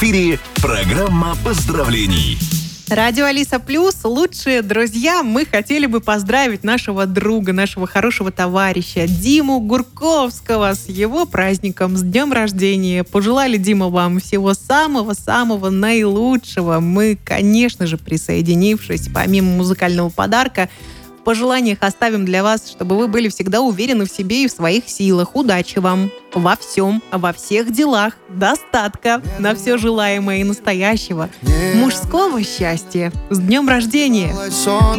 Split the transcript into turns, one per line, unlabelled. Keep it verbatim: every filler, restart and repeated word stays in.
эфире программа поздравлений.
Радио Алиса Плюс, лучшие друзья. Мы хотели бы поздравить нашего друга, нашего хорошего товарища Диму Гурковского с его праздником, с днем рождения. Пожелали, Дима, вам всего самого-самого наилучшего. Мы, конечно же, присоединившись, помимо музыкального подарка, в пожеланиях оставим для вас, чтобы вы были всегда уверены в себе и в своих силах. Удачи вам во всем, во всех делах, достатка на все желаемое и настоящего, мужского счастья. С днем рождения!